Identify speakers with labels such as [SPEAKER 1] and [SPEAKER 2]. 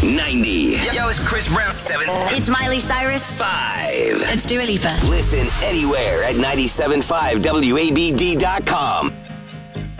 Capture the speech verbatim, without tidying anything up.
[SPEAKER 1] ninety. Yo, it's Chris Brown. seven.
[SPEAKER 2] It's Miley Cyrus.
[SPEAKER 1] five.
[SPEAKER 2] It's Dua Lipa.
[SPEAKER 1] Listen anywhere at nine seven five W A B D dot com.